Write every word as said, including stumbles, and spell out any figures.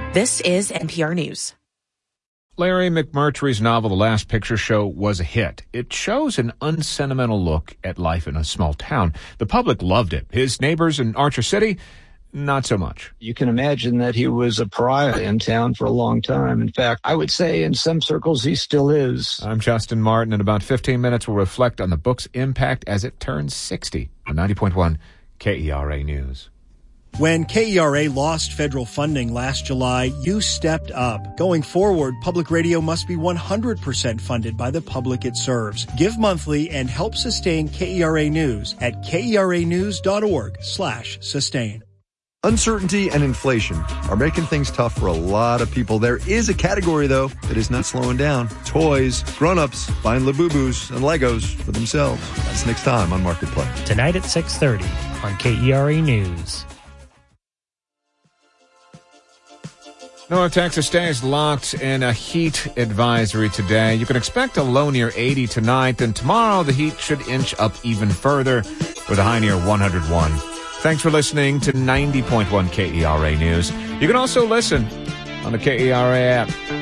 This is N P R News. Larry McMurtry's novel, The Last Picture Show, was a hit. It shows an unsentimental look at life in a small town. The public loved it. His neighbors in Archer City, not so much. You can imagine that he was a pariah in town for a long time. In fact, I would say in some circles he still is. I'm Justin Martin. In about fifteen minutes, we'll reflect on the book's impact as it turns sixty on ninety point one K E R A News. When K E R A lost federal funding last July, you stepped up. Going forward, public radio must be one hundred percent funded by the public it serves. Give monthly and help sustain K E R A News at keranews.org slash sustain. Uncertainty and inflation are making things tough for a lot of people. There is a category, though, that is not slowing down. Toys. Grown-ups buying Labubus and Legos for themselves. That's next time on Marketplace. Tonight at six thirty on K E R A News. North Texas stays locked in a heat advisory today. You can expect a low near eighty tonight, and tomorrow the heat should inch up even further with a high near one hundred one. Thanks for listening to ninety point one K E R A News. You can also listen on the K E R A app.